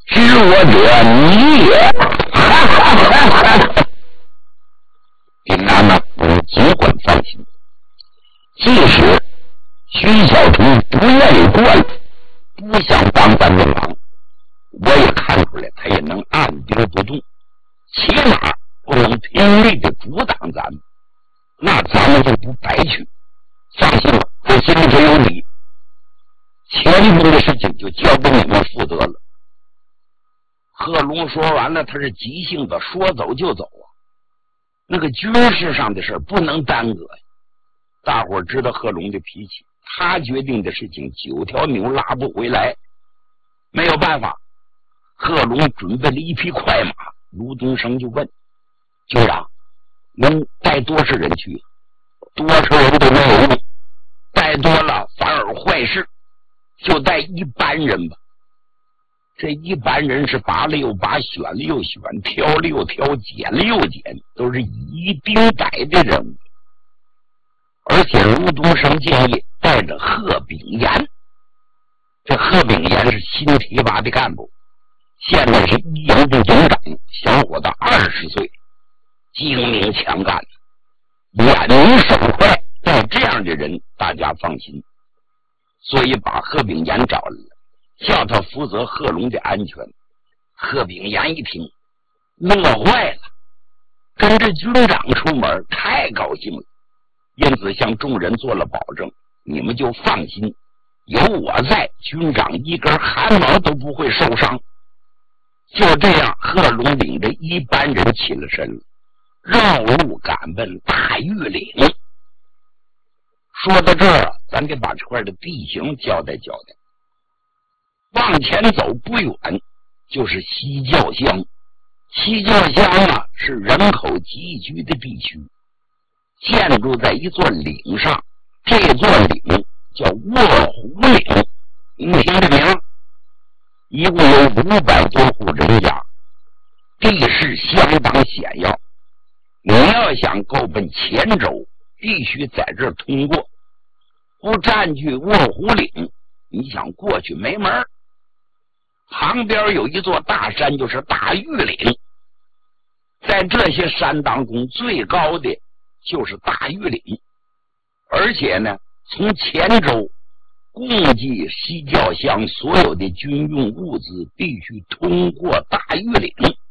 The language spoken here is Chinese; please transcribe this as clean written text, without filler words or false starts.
知我者你也。丁娜娜尽管放心，即使徐小平不愿意过来，不想当咱的王，我也看出来他也能按兵不动，起码不能拼命的阻挡咱们，那咱们就不白去。放心吧，我心里头有理，前头的事情就交给你们负责了。贺龙说完了，他是急性子，说走就走啊。那个军事上的事不能耽搁呀。大伙儿知道贺龙的脾气，他决定的事情9条牛拉不回来，没有办法。贺龙准备了一匹快马，卢东升就问局长：“能带多少人去？多少人都没有用，带多了反而坏事，就带一般人吧。”这一般人是拔了又拔，选了又选，挑了又挑，拣了又拣，都是一丁百的人物。而且卢东升建议带着贺炳炎，这贺炳炎是新提拔的干部，现在是一营的营长，小伙子20岁，精明强干，眼明手快，带这样的人大家放心。所以把贺炳炎找来了，叫他负责贺龙的安全。贺炳炎一听乐坏了，跟着军长出门太高兴了，因此向众人做了保证，你们就放心，有我在，军长一根汗毛都不会受伤。就这样，贺龙领着一般人起了身了，绕路赶奔大峪岭。说到这儿，咱得把这块的地形交代交代。往前走不远就是西教乡，西教乡啊是人口集聚的地区，建筑在一座岭上，这座岭叫卧虎岭，您听这名，一共有500多户人家，地势相当险要。你要想够奔黔州，必须在这儿通过，不占据卧虎岭，你想过去没门。旁边有一座大山，就是大峪岭，在这些山当中最高的就是大峪岭，而且呢，从黔州供给西教乡所有的军用物资必须通过大峪岭。